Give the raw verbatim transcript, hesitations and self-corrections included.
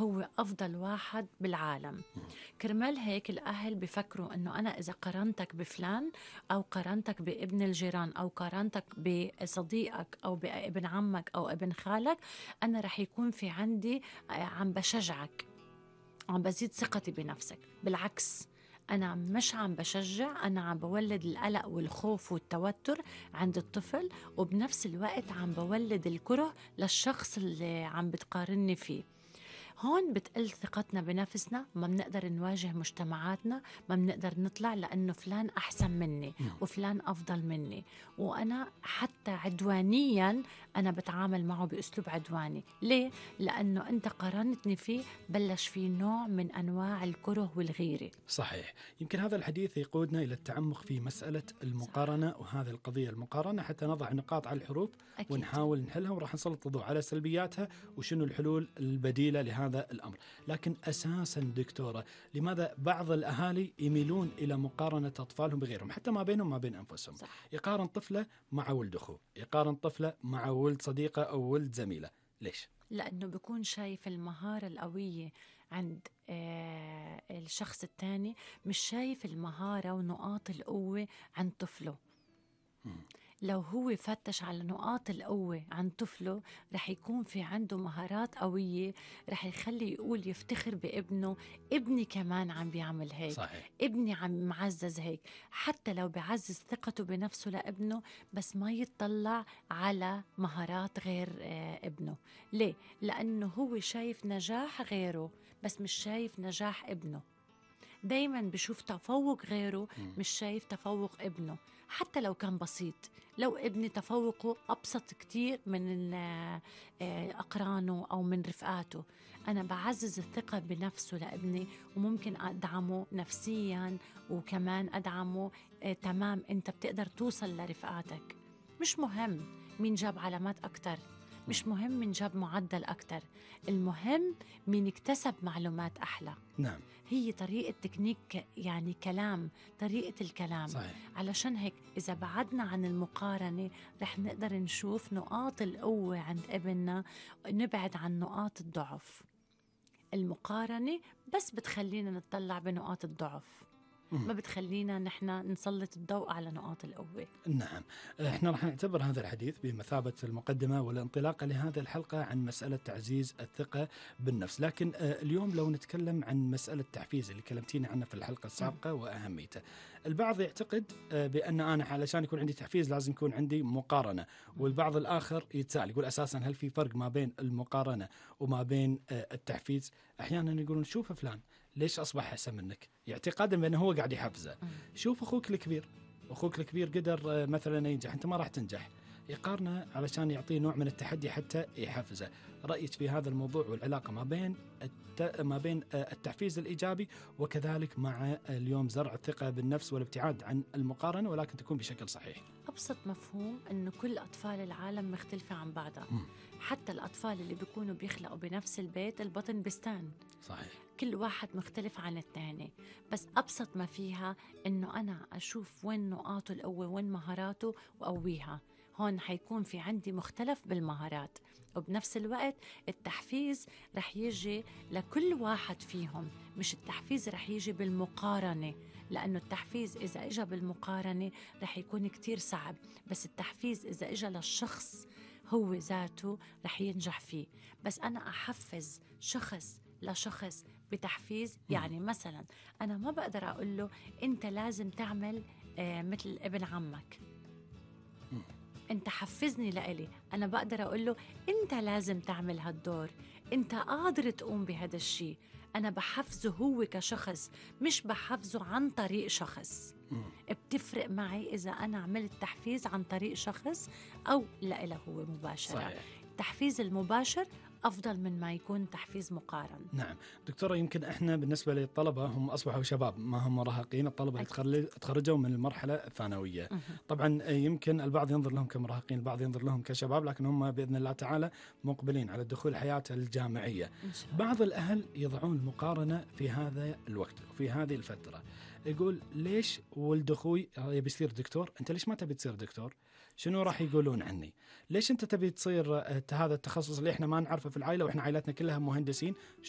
هو أفضل واحد بالعالم. كرمال هيك الأهل بفكروا أنه أنا إذا قارنتك بفلان أو قارنتك بابن الجيران أو قارنتك بصديقك أو بابن عمك أو ابن خالك، أنا رح يكون في عندي عم بشجعك، عم بزيد ثقتي بنفسك. بالعكس، أنا مش عم بشجع، أنا عم بولد القلق والخوف والتوتر عند الطفل، وبنفس الوقت عم بولد الكره للشخص اللي عم بتقارني فيه. هون بتقل ثقتنا بنفسنا، ما بنقدر نواجه مجتمعاتنا، ما بنقدر نطلع لأنه فلان أحسن مني وفلان أفضل مني. وأنا حتى عدوانيا أنا بتعامل معه بأسلوب عدواني. ليه؟ لأنه أنت قارنتني فيه، بلش فيه نوع من أنواع الكره والغيرة. صحيح. يمكن هذا الحديث يقودنا إلى التعمق في مسألة المقارنة وهذه القضية المقارنة، حتى نضع نقاط على الحروف أكيد. ونحاول نحلها، وراح نسلط الضوء على سلبياتها وشنو الحلول البديلة لهذا الأمر. لكن أساسا دكتورة، لماذا بعض الأهالي يميلون إلى مقارنة أطفالهم بغيرهم، حتى ما بينهم ما بين أنفسهم؟ صح. يقارن طفلة مع ولد أخوه، يقارن طفلة مع ولد صديقة أو ولد زميلة. ليش؟ لأنه بيكون شايف المهارة القوية عند آه الشخص الثاني، مش شايف المهارة ونقاط القوة عند طفله. لو هو فتش على نقاط القوة عند طفله، رح يكون في عنده مهارات قوية، رح يخلي يقول يفتخر بابنه، ابني كمان عم بيعمل هيك. صحيح. ابني عم معزز هيك. حتى لو بعزز ثقته بنفسه لابنه، بس ما يتطلع على مهارات غير آه ابنه. ليه؟ لأنه هو شايف نجاح غيره بس مش شايف نجاح ابنه. دايما بشوف تفوق غيره، مش شايف تفوق ابنه، حتى لو كان بسيط. لو ابني تفوقه أبسط كتير من أقرانه أو من رفقاته، أنا بعزز الثقة بنفسه لابني، وممكن أدعمه نفسيا، وكمان أدعمه آه تمام أنت بتقدر توصل لرفقاتك. مش مهم مين جاب علامات أكتر، مش مهم مين جاب معدل أكتر، المهم مين اكتسب معلومات أحلى. نعم. هي طريقة تكنيك، يعني كلام، طريقة الكلام. صحيح. علشان هيك إذا بعدنا عن المقارنة رح نقدر نشوف نقاط القوة عند ابننا، نبعد عن نقاط الضعف. المقارنة بس بتخلينا نتطلع بنقاط الضعف، ما بتخلينا نحن نسلط الضوء على نقاط القوة. نعم. احنا راح نعتبر هذا الحديث بمثابة المقدمة والانطلاقة لهذه الحلقة عن مسألة تعزيز الثقة بالنفس. لكن اليوم لو نتكلم عن مسألة التحفيز اللي كلمتينا عنه في الحلقة السابقة وأهميته. البعض يعتقد بأن أنا علشان يكون عندي تحفيز لازم يكون عندي مقارنة، والبعض الآخر يتساءل يقول أساسا هل في فرق ما بين المقارنة وما بين التحفيز؟ أحيانا يقولون شوف فلان ليش أصبح أحسن منك، اعتقادا بأنه هو قاعد يحفزه. شوف أخوك الكبير، أخوك الكبير قدر مثلا ينجح، أنت ما راح تنجح. يقارنه علشان يعطيه نوع من التحدي حتى يحفزه. رأيك في هذا الموضوع والعلاقة ما بين الت... ما بين التحفيز الإيجابي وكذلك مع اليوم زرع الثقة بالنفس والابتعاد عن المقارنة، ولكن تكون بشكل صحيح؟ أبسط مفهوم أنه كل أطفال العالم مختلفة عن بعضها. م. حتى الأطفال اللي بيكونوا بيخلقوا بنفس البيت البطن بستان. صحيح. كل واحد مختلف عن الثاني، بس أبسط ما فيها أنه أنا أشوف وين نقاطه القوة وين مهاراته وأقويها. هون حيكون في عندي مختلف بالمهارات، وبنفس الوقت التحفيز رح يجي لكل واحد فيهم، مش التحفيز رح يجي بالمقارنة، لأنه التحفيز إذا إجا بالمقارنة رح يكون كتير صعب، بس التحفيز إذا إجا للشخص هو ذاته رح ينجح فيه. بس أنا أحفز شخص لشخص بتحفيز، يعني مثلا أنا ما بقدر أقول له أنت لازم تعمل آه مثل ابن عمك، أنت حفزني لإلي. أنا بقدر أقول له أنت لازم تعمل هالدور، أنت قادر تقوم بهذا الشيء. أنا بحفزه هو كشخص، مش بحفزه عن طريق شخص. بتفرق معي إذا أنا عملت تحفيز عن طريق شخص أو لإله هو مباشرة. صحيح. التحفيز المباشر أفضل من ما يكون تحفيز مقارن. نعم دكتورة، يمكن إحنا بالنسبة للطلبة هم أصبحوا شباب ما هم مراهقين، الطلبة اللي تخرجوا من المرحلة الثانوية. أه. طبعا يمكن البعض ينظر لهم كمراهقين، البعض ينظر لهم كشباب، لكن هم بإذن الله تعالى مقبلين على الدخول الحياة الجامعية. بعض الأهل يضعون المقارنة في هذا الوقت وفي هذه الفترة، يقول ليش ولد أخوي يبي يصير دكتور، أنت ليش ما تبي تصير دكتور؟ شنو راح يقولون عني؟ ليش أنت تبي تصير هذا التخصص اللي إحنا ما نعرفه في العائلة وإحنا عائلتنا كلها مهندسين؟